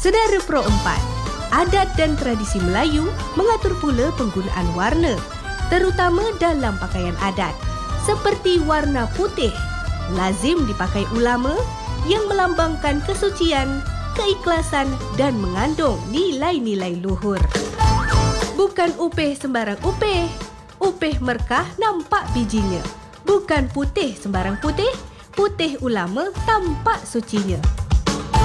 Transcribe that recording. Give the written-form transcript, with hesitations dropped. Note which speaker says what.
Speaker 1: Sedara Pro 4, adat dan tradisi Melayu mengatur pula penggunaan warna, terutama dalam pakaian adat. Seperti warna putih, lazim dipakai ulama yang melambangkan kesucian, keikhlasan dan mengandung nilai-nilai luhur. Bukan upih sembarang upih. Upih merkah nampak bijinya. Bukan putih sembarang putih. Putih ulama tampak sucinya.